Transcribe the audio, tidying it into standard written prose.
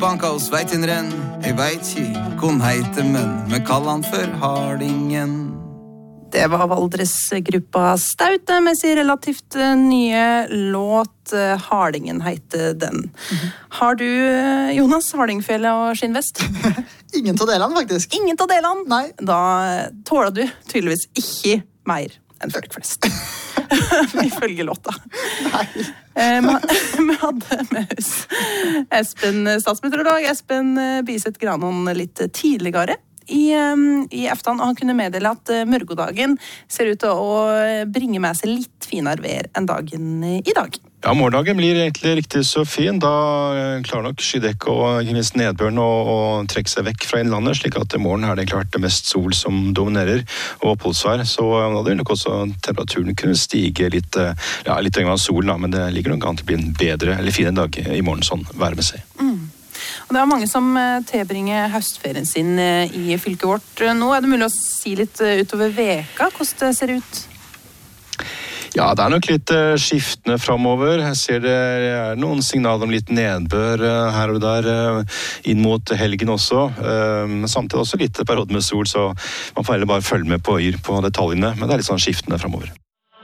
banka hos veitinneren. Jeg vet ikke hvor han heter, men vi kaller han for Hardingen. Det var Valdresgruppa Staute med sin relativt nye låt Hardingen heter den. Har du, Jonas, hardingfele og skinnvest? Ingen av delene, faktisk. Ingen av delene? Nei. Da tåler du tydeligvis ikke mer enn folk flest. Ifølge låta. Nei. Vi hadde med oss statsmeteorolog Espen Biseth Granholm litt tidligere i aften, og han kunne meddele at mørgodagen ser ut til å bringe med seg litt finere vær enn dagen i dag. Ja, morgendagen blir egentlig riktig så fin. Da klarer nok skydekket og ikke minst nedbøren å trekke seg vekk fra innlandet, slik at i morgen er det klart det mest sol som dominerer og oppholdsvær. Så da vil nok også temperaturen kunne stige litt, litt av sol, da, men det ligger nok an til å bli en bedre eller fin dag i morgen sånn værmessig. Og det er mange som tilbringer høstferien sin i fylket vårt. Nå er det mulig å si litt utover veka, hvordan det ser ut? Ja, det er nok litt skiftende fremover. Jeg ser det er noen signaler om litt nedbør her og der inn mot helgen også. Samtidig også litt perioder med sol, så man får heller bare følge med på detaljene, men det er litt sånn skiftende fremover.